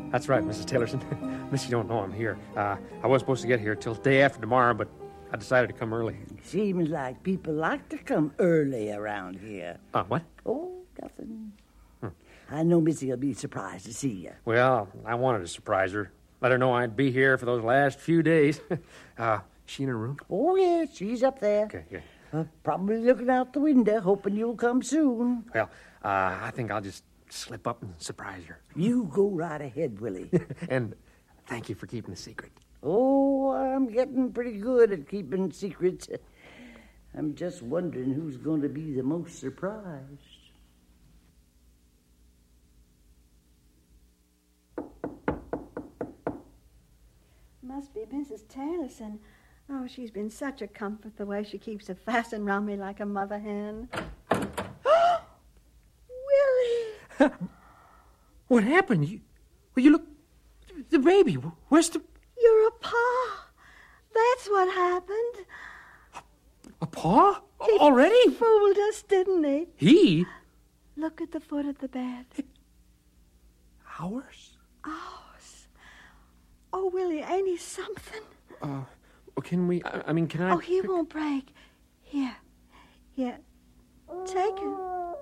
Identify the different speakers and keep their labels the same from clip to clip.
Speaker 1: That's right, Mrs. Taylorson. Miss, you don't know I'm here. I was supposed to get here till day after tomorrow, but I decided to come early.
Speaker 2: Seems like people like to come early around here.
Speaker 1: What?
Speaker 2: Oh, nothing. I know Missy will be surprised to see you.
Speaker 1: Well, I wanted to surprise her. Let her know I'd be here for those last few days. She in her room?
Speaker 2: Oh, yeah, she's up there.
Speaker 1: Okay.
Speaker 2: Probably looking out the window, hoping you'll come soon.
Speaker 1: Well, I think I'll just slip up and surprise her.
Speaker 2: You go right ahead, Willie.
Speaker 1: And thank you for keeping the secret.
Speaker 2: Oh, I'm getting pretty good at keeping secrets. I'm just wondering who's going to be the most surprised.
Speaker 3: Must be Mrs. Taylorson. Oh, she's been such a comfort the way she keeps her fastened round me like a mother hen. Willie!
Speaker 1: What happened? You look... The baby. Where's the...
Speaker 3: You're a pa. That's what happened.
Speaker 1: A paw?
Speaker 3: He
Speaker 1: Already?
Speaker 3: fooled us, didn't he?
Speaker 1: He?
Speaker 3: Look at the foot of the bed.
Speaker 1: Ours?
Speaker 3: Ours. Oh, Willie, ain't he something?
Speaker 1: Can we... can I...
Speaker 3: Oh, he won't break. Here. Take it.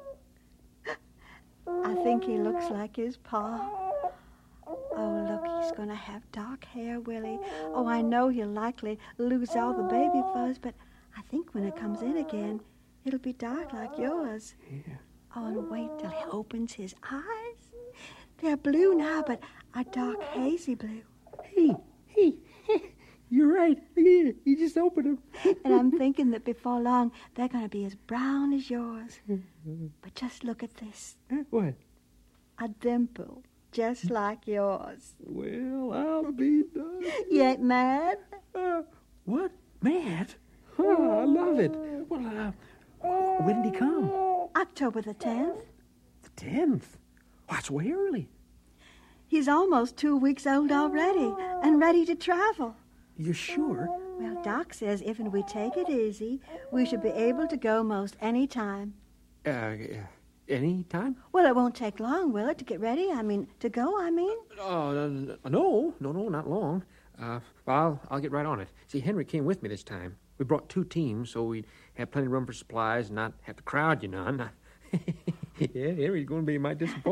Speaker 3: I think he looks like his pa. Oh, look, he's going to have dark hair, Willie. Oh, I know he'll likely lose all the baby fuzz, but I think when it comes in again, it'll be dark like yours.
Speaker 1: Yeah.
Speaker 3: Oh, and wait till he opens his eyes. They're blue now, but a dark hazy blue.
Speaker 1: Hey, you're right. Yeah, you just opened them.
Speaker 3: And I'm thinking that before long, they're going to be as brown as yours. But just look at this.
Speaker 1: What?
Speaker 3: A dimple, just like yours.
Speaker 1: Well, I'll be done.
Speaker 3: You ain't mad?
Speaker 1: What? Mad? Oh, I love it. Well, when did he come?
Speaker 3: October the 10th.
Speaker 1: The 10th? Oh, that's way early.
Speaker 3: He's almost 2 weeks old already and ready to travel.
Speaker 1: You sure?
Speaker 3: Well, Doc says if and we take it easy, we should be able to go most any time.
Speaker 1: Any time?
Speaker 3: Well, it won't take long, will it, to get ready? To go.
Speaker 1: No, not long. I'll get right on it. See, Henry came with me this time. We brought 2 teams, so we'd have plenty of room for supplies and not have to crowd you none. Yeah, Henry's going to be my disappointment.